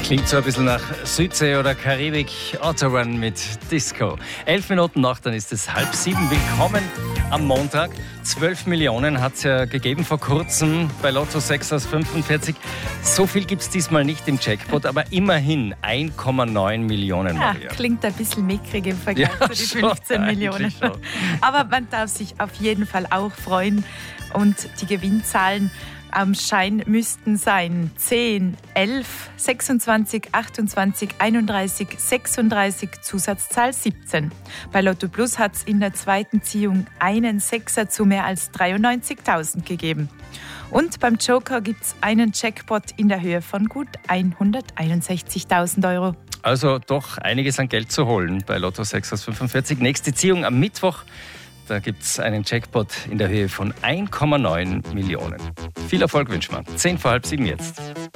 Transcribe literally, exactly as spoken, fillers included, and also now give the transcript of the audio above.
Klingt so ein bisschen nach Südsee oder Karibik. Autorun mit Disco. Elf Minuten nach, dann ist es halb sieben. Willkommen am Montag. Zwölf Millionen hat es ja gegeben vor kurzem bei Lotto sechs aus fünfundvierzig. So viel gibt es diesmal nicht im Jackpot, aber immerhin eins Komma neun Millionen. Ja, Maria. klingt ein bisschen mickrig im Vergleich Ja, zu den schon, fünfzehn Millionen. schon. Aber man darf sich auf jeden Fall auch freuen. Und die Gewinnzahlen am Schein müssten sein zehn, elf, sechsundzwanzig, achtundzwanzig, einunddreißig, sechsunddreißig, Zusatzzahl siebzehn. Bei Lotto Plus hat es in der zweiten Ziehung einen Sechser zu mehr als dreiundneunzigtausend gegeben. Und beim Joker gibt es einen Jackpot in der Höhe von gut hunderteinundsechzigtausend Euro. Also doch einiges an Geld zu holen bei Lotto sechs aus fünfundvierzig. Nächste Ziehung am Mittwoch. Da gibt es einen Jackpot in der Höhe von eins Komma neun Millionen. Viel Erfolg wünschen wir. Zehn vor halb sieben jetzt.